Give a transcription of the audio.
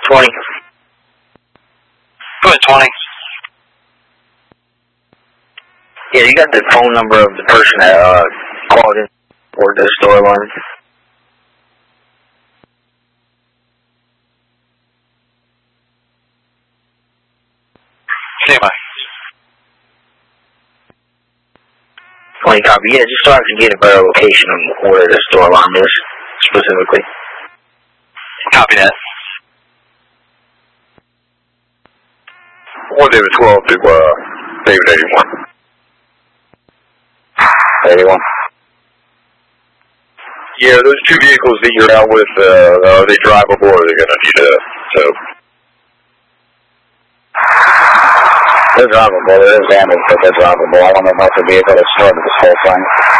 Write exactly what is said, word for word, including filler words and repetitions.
twenty. Go ahead, twenty. Yeah, you got the phone number of the person that uh, called in for the store alarm. C M I. twenty copy. Yeah, just so I can get a better location of where the store alarm is, specifically. Copy that. one David twelve to uh, David eighty-one. eighty-one. Yeah, those two vehicles that you're out with, uh, are they drivable or are they going to need a tow? They're drivable. There is damage, but they're drivable. I don't know if that's a vehicle that's started this whole thing.